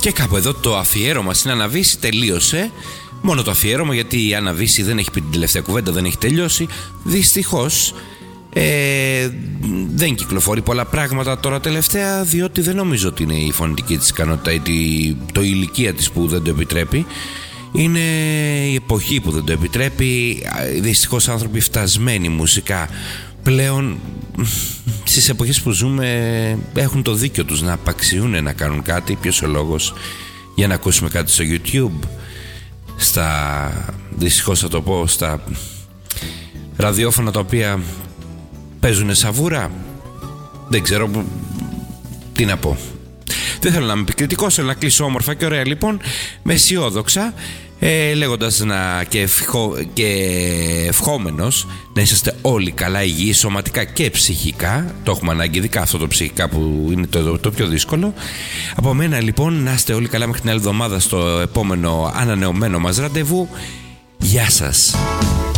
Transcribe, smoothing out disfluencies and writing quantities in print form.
Και κάπου εδώ το αφιέρωμα στην Αναβίση τελείωσε. Μόνο το αφιέρωμα, γιατί η Αναβίση δεν έχει πει την τελευταία κουβέντα, δεν έχει τελειώσει. Δυστυχώς δεν κυκλοφορεί πολλά πράγματα τώρα τελευταία, διότι δεν νομίζω ότι είναι η φωνητική της ικανότητα ή το ηλικία της που δεν το επιτρέπει. Είναι η εποχή που δεν το επιτρέπει. Δυστυχώς άνθρωποι φτασμένοι μουσικά πλέον στις εποχές που ζούμε έχουν το δίκιο τους να απαξιούν να κάνουν κάτι. Ποιος ο λόγος για να ακούσουμε κάτι στο YouTube, δυστυχώς θα το πω, στα ραδιόφωνα τα οποία παίζουν σαβούρα. Δεν ξέρω τι να πω. Δεν θέλω να είμαι επικριτικός, θέλω να κλείσω όμορφα και ωραία λοιπόν, με αισιόδοξα, λέγοντας και ευχόμενος να είσαστε όλοι καλά, υγιεί σωματικά και ψυχικά. Το έχουμε ανάγκη, ειδικά αυτό το ψυχικά που είναι το πιο δύσκολο. Από μένα λοιπόν, να είστε όλοι καλά μέχρι την άλλη εβδομάδα στο επόμενο ανανεωμένο μας ραντεβού. Γεια σας.